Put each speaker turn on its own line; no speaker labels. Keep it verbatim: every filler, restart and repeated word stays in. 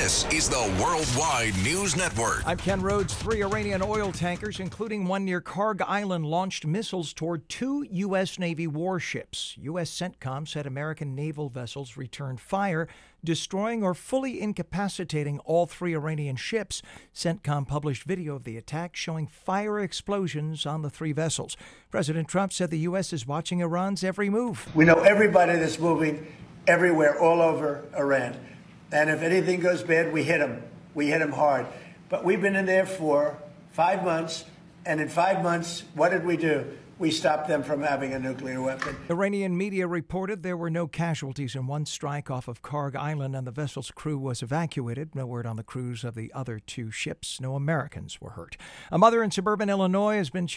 This is the Worldwide News Network.
I'm Ken Rhodes. Three Iranian oil tankers, including one near Karg Island, launched missiles toward two U S. Navy warships. U S. CENTCOM said American naval vessels returned fire, destroying or fully incapacitating all three Iranian ships. CENTCOM published video of the attack showing fire explosions on the three vessels. President Trump said the U S is watching Iran's every move.
We know everybody that's moving everywhere, all over Iran. And if anything goes bad, we hit them. We hit them hard. But we've been in there for five months, and in five months, what did we do? We stopped them from having a nuclear weapon.
Iranian media reported there were no casualties in one strike off of Karg Island, and the vessel's crew was evacuated. No word on the crews of the other two ships. No Americans were hurt. A mother in suburban Illinois has been